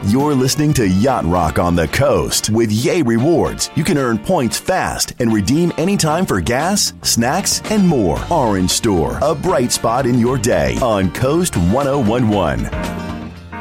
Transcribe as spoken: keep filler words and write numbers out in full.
You're listening to Yacht Rock on the Coast. With Yay Rewards, you can earn points fast and redeem anytime for gas, snacks, and more. Orange Store, a bright spot in your day on Coast ten eleven.